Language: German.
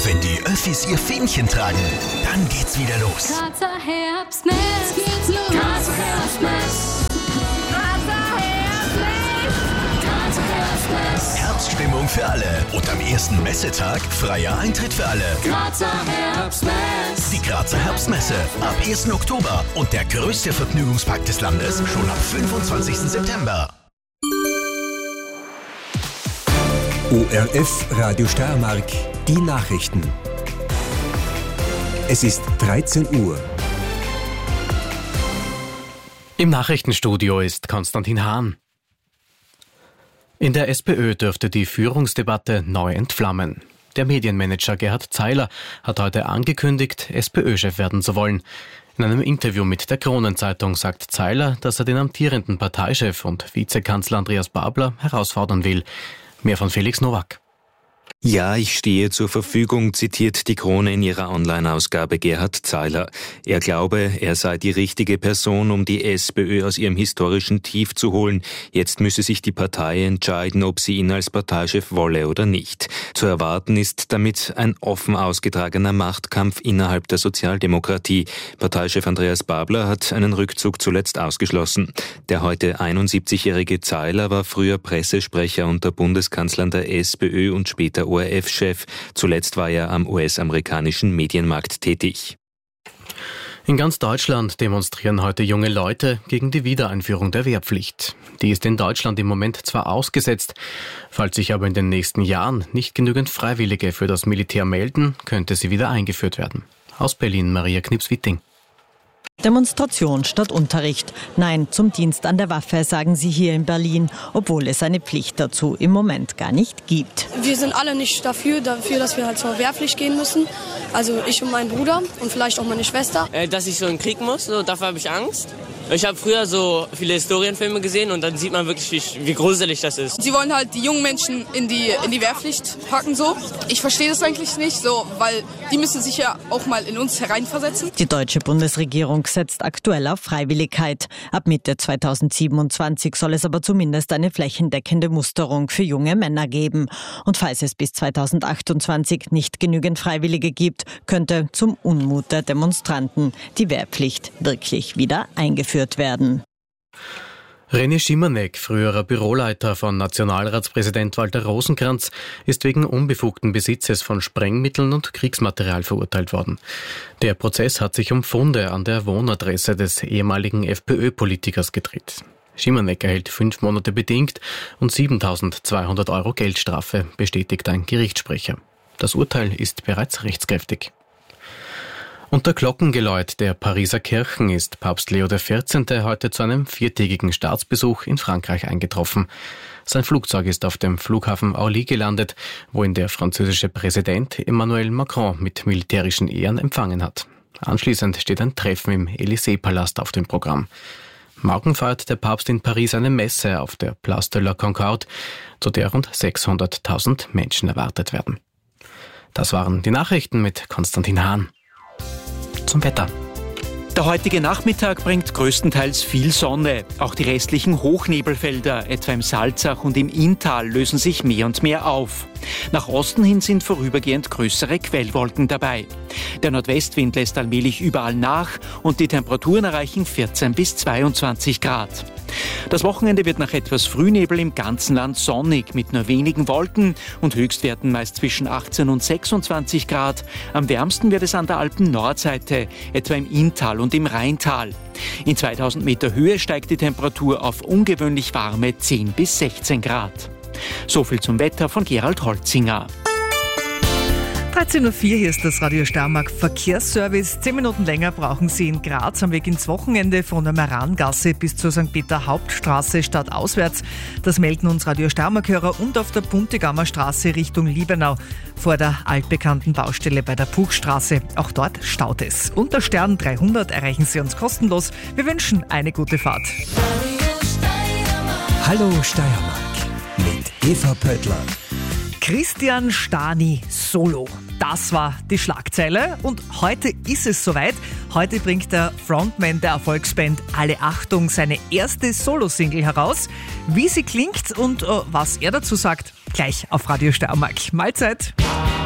Wenn die Öffis ihr Fähnchen tragen, dann geht's wieder los. Grazer Herbstmess, geht's los. Grazer Herbstmess. Grazer Herbstmess. Grazer Herbstmess. Herbststimmung für alle und am ersten Messetag freier Eintritt für alle. Grazer Herbstmess. Die Grazer Herbstmesse ab 1. Oktober und der größte Vergnügungspark des Landes schon ab 25. September. ORF Radio Steiermark, die Nachrichten. Es ist 13 Uhr. Im Nachrichtenstudio ist Konstantin Hahn. In der SPÖ dürfte die Führungsdebatte neu entflammen. Der Medienmanager Gerhard Zeiler hat heute angekündigt, SPÖ-Chef werden zu wollen. In einem Interview mit der Kronenzeitung sagt Zeiler, dass er den amtierenden Parteichef und Vizekanzler Andreas Babler herausfordern will. Mehr von Felix Nowak. Ja, ich stehe zur Verfügung, zitiert die Krone in ihrer Online-Ausgabe Gerhard Zeiler. Er glaube, er sei die richtige Person, um die SPÖ aus ihrem historischen Tief zu holen. Jetzt müsse sich die Partei entscheiden, ob sie ihn als Parteichef wolle oder nicht. Zu erwarten ist damit ein offen ausgetragener Machtkampf innerhalb der Sozialdemokratie. Parteichef Andreas Babler hat einen Rückzug zuletzt ausgeschlossen. Der heute 71-jährige Zeiler war früher Pressesprecher unter Bundeskanzlern der SPÖ und später ORF-Chef. Zuletzt war er am US-amerikanischen Medienmarkt tätig. In ganz Deutschland demonstrieren heute junge Leute gegen die Wiedereinführung der Wehrpflicht. Die ist in Deutschland im Moment zwar ausgesetzt, falls sich aber in den nächsten Jahren nicht genügend Freiwillige für das Militär melden, könnte sie wieder eingeführt werden. Aus Berlin Maria Knips-Witting. Demonstration statt Unterricht. Nein zum Dienst an der Waffe, sagen sie hier in Berlin, obwohl es eine Pflicht dazu im Moment gar nicht gibt. Wir sind alle nicht dafür, dass wir halt zur Wehrpflicht gehen müssen. Also ich und mein Bruder und vielleicht auch meine Schwester. Dass ich so in den Krieg muss, dafür habe ich Angst. Ich habe früher so viele Historienfilme gesehen und dann sieht man wirklich, wie gruselig das ist. Sie wollen halt die jungen Menschen in die Wehrpflicht packen, so. Ich verstehe das eigentlich nicht, so, weil die müssen sich ja auch mal in uns hereinversetzen. Die deutsche Bundesregierung setzt aktuell auf Freiwilligkeit. Ab Mitte 2027 soll es aber zumindest eine flächendeckende Musterung für junge Männer geben. Und falls es bis 2028 nicht genügend Freiwillige gibt, könnte zum Unmut der Demonstranten die Wehrpflicht wirklich wieder eingeführt werden. René Schimanek, früherer Büroleiter von Nationalratspräsident Walter Rosenkranz, ist wegen unbefugten Besitzes von Sprengmitteln und Kriegsmaterial verurteilt worden. Der Prozess hat sich um Funde an der Wohnadresse des ehemaligen FPÖ-Politikers gedreht. Schimanek erhält 5 Monate bedingt und 7.200 Euro Geldstrafe, bestätigt ein Gerichtssprecher. Das Urteil ist bereits rechtskräftig. Unter Glockengeläut der Pariser Kirchen ist Papst Leo XIV. Heute zu einem 4-tägigen Staatsbesuch in Frankreich eingetroffen. Sein Flugzeug ist auf dem Flughafen Orly gelandet, wo ihn der französische Präsident Emmanuel Macron mit militärischen Ehren empfangen hat. Anschließend steht ein Treffen im Élysée-Palast auf dem Programm. Morgen feiert der Papst in Paris eine Messe auf der Place de la Concorde, zu der rund 600.000 Menschen erwartet werden. Das waren die Nachrichten mit Konstantin Hahn. Zum Wetter. Der heutige Nachmittag bringt größtenteils viel Sonne. Auch die restlichen Hochnebelfelder, etwa im Salzach und im Inntal, lösen sich mehr und mehr auf. Nach Osten hin sind vorübergehend größere Quellwolken dabei. Der Nordwestwind lässt allmählich überall nach und die Temperaturen erreichen 14 bis 22 Grad. Das Wochenende wird nach etwas Frühnebel im ganzen Land sonnig mit nur wenigen Wolken und Höchstwerten meist zwischen 18 und 26 Grad. Am wärmsten wird es an der Alpen-Nordseite, etwa im Inntal und im Rheintal. In 2000 Meter Höhe steigt die Temperatur auf ungewöhnlich warme 10 bis 16 Grad. So viel zum Wetter von Gerald Holzinger. 13.04 Uhr, hier ist das Radio Steiermark Verkehrsservice. 10 Minuten länger brauchen Sie in Graz am Weg ins Wochenende von der Marangasse bis zur St. Peter Hauptstraße stadtauswärts. Das melden uns Radio Steiermark-Hörer und auf der Puntigammer Straße Richtung Liebenau vor der altbekannten Baustelle bei der Puchstraße. Auch dort staut es. Unter Stern 300 erreichen Sie uns kostenlos. Wir wünschen eine gute Fahrt. Hallo Steiermark mit Eva Pöttler. Christian Stani Solo. Das war die Schlagzeile und heute ist es soweit. Heute bringt der Frontman der Erfolgsband Alle Achtung seine erste Solo-Single heraus. Wie sie klingt und was er dazu sagt, gleich auf Radio Steiermark. Mahlzeit!